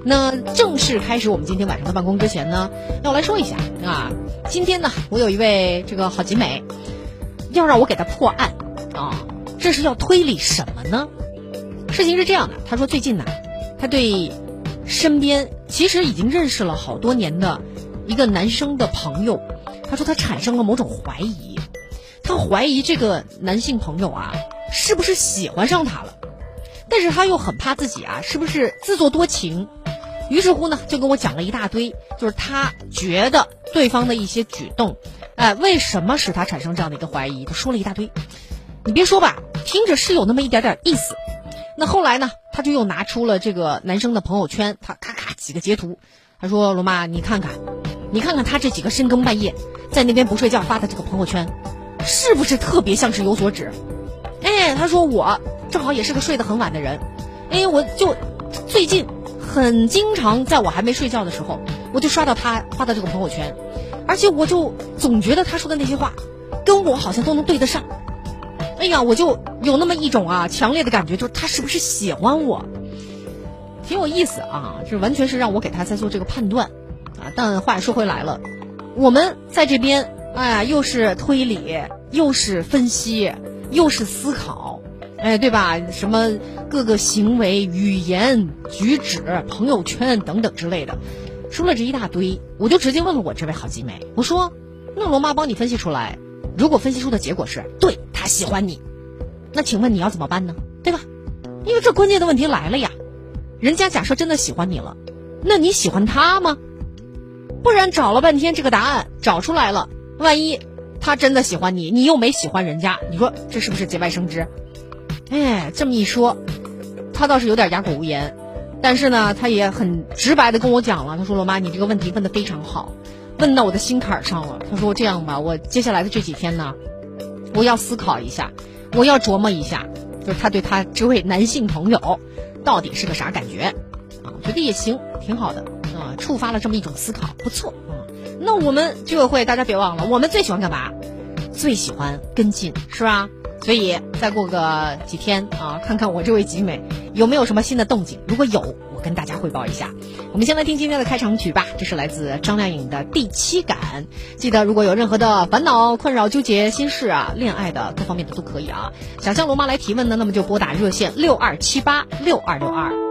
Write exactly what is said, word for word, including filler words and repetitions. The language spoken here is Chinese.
那正式开始我们今天晚上的办公之前呢，要来说一下啊，今天呢，我有一位这个好集美，要让我给他破案啊，这是要推理什么呢？事情是这样的，他说最近呢，他对身边其实已经认识了好多年的一个男生的朋友，他说他产生了某种怀疑，他怀疑这个男性朋友啊，是不是喜欢上他了？但是他又很怕自己啊，是不是自作多情？于是乎呢，就跟我讲了一大堆，就是他觉得对方的一些举动，哎、呃，为什么使他产生这样的一个怀疑？他说了一大堆，你别说吧，听着是有那么一点点意思。那后来呢，他就又拿出了这个男生的朋友圈，他咔咔几个截图，他说：“罗妈，你看看，你看看他这几个深更半夜在那边不睡觉发的这个朋友圈，是不是特别像是有所指？”哎，他说我正好也是个睡得很晚的人，哎，我就最近很经常在我还没睡觉的时候，我就刷到他发的这个朋友圈，而且我就总觉得他说的那些话跟我好像都能对得上。哎呀，我就有那么一种啊强烈的感觉，就是他是不是喜欢我？挺有意思啊，这完全是让我给他在做这个判断啊。但话也说回来了，我们在这边哎呀，又是推理，又是分析，又是思考，哎，对吧？什么各个行为、语言、举止、朋友圈等等之类的，说了这一大堆，我就直接问了我这位好集美，我说：“那罗妈帮你分析出来，如果分析出的结果是对，他喜欢你，那请问你要怎么办呢？对吧？因为这关键的问题来了呀，人家假设真的喜欢你了，那你喜欢他吗？不然找了半天这个答案找出来了，万一他真的喜欢你，你又没喜欢人家，你说这是不是节外生枝？”哎，这么一说，他倒是有点哑口无言，但是呢，他也很直白的跟我讲了，他说：“罗妈，你这个问题问得非常好，问到我的心坎上了。”他说：“这样吧，我接下来的这几天呢，我要思考一下，我要琢磨一下，就是他对他这位男性朋友到底是个啥感觉啊？我觉得也行，挺好的啊，触发了这么一种思考，不错啊。那我们居委会大家别忘了，我们最喜欢干嘛？最喜欢跟进，是吧？所以再过个几天啊，看看我这位集美有没有什么新的动静，如果有，我跟大家汇报一下。我们先来听今天的开场曲吧，这是来自张靓颖的《第七感》。记得如果有任何的烦恼、困扰、纠结、心事啊，恋爱的各方面的都可以啊，想向罗妈来提问呢，那么就拨打热线六二七八六二六二。